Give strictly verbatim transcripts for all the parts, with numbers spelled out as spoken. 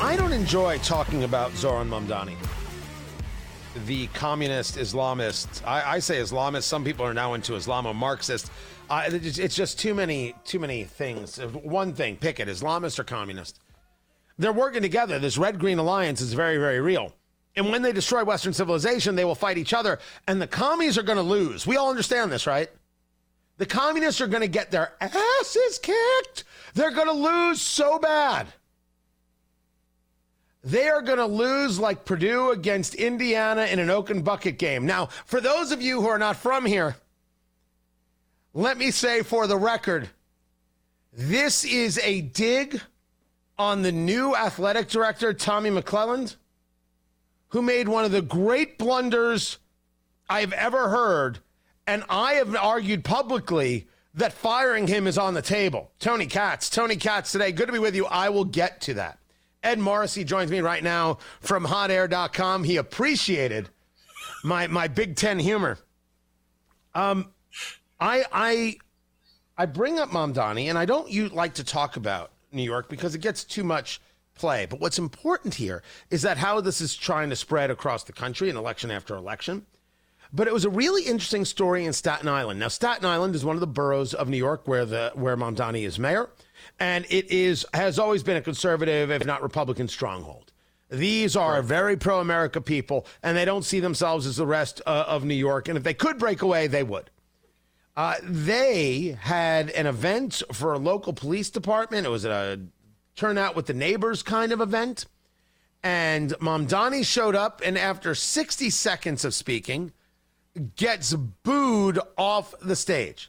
I don't enjoy talking about Zoran Mamdani, the communist Islamist. I, I say Islamist. Some people are now into Islamo-Marxist. Uh, it's, it's just too many, too many things. One thing, pick it, Islamist or communist. They're working together. This red-green alliance is very, very real. And when they destroy Western civilization, they will fight each other. And the commies are going to lose. We all understand this, right? The communists are going to get their asses kicked. They're going to lose so bad. They are going to lose like Purdue against Indiana in an oak and bucket game. Now, for those of you who are not from here, let me say for the record, this is a dig on the new athletic director, Tommy McClelland, who made one of the great blunders I've ever heard. And I have argued publicly that firing him is on the table. Tony Katz. Tony Katz today. Good to be with you. I will get to that. Ed Morrissey joins me right now from hot air dot com. He appreciated my my Big Ten humor. Um, I I I bring up Mamdani, and I don't you like to talk about New York because it gets too much play. But what's important here is that how this is trying to spread across the country, and election after election. But it was a really interesting story in Staten Island. Now, Staten Island is one of the boroughs of New York where the where Mamdani is mayor. And it is has always been a conservative, if not Republican, stronghold. These are right. very pro-America people, and they don't see themselves as the rest uh, of New York. And if they could break away, they would. Uh, they had an event for a local police department. It was a turnout with the neighbors kind of event. And Mamdani showed up, and after sixty seconds of speaking, gets booed off the stage.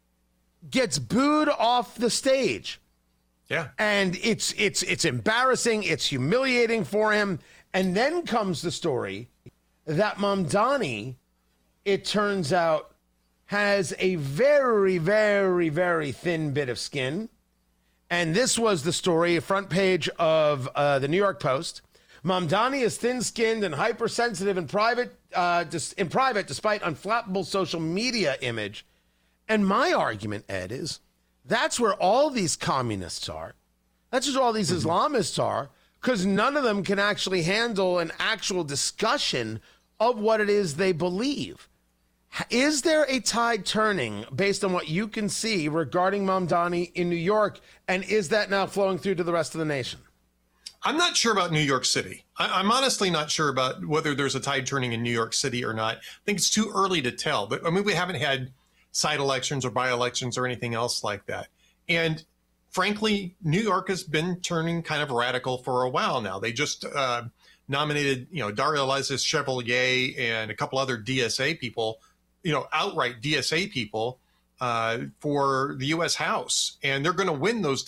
Gets booed off the stage. Yeah. And it's it's it's embarrassing, it's humiliating for him. And then comes the story that Mamdani, it turns out, has a very, very, very thin bit of skin. And this was the story, front page of uh, the New York Post. Mamdani is thin-skinned and hypersensitive in private, uh, dis- in private, despite unflappable social media image. And my argument, Ed, is that's where all these communists are. That's just all these mm-hmm. Islamists are, because none of them can actually handle an actual discussion of what it is they believe. Is there a tide turning based on what you can see regarding Mamdani in New York, and is that now flowing through to the rest of the nation? I'm not sure about New York City. I, I'm honestly not sure about whether there's a tide turning in New York City or not. I think it's too early to tell. But I mean, we haven't had side elections or by-elections or anything else like that. And frankly, New York has been turning kind of radical for a while now. They just uh, nominated, you know, Daria Eliza Chevalier and a couple other D S A people, you know, outright D S A people uh, for the U S House. And they're going to win those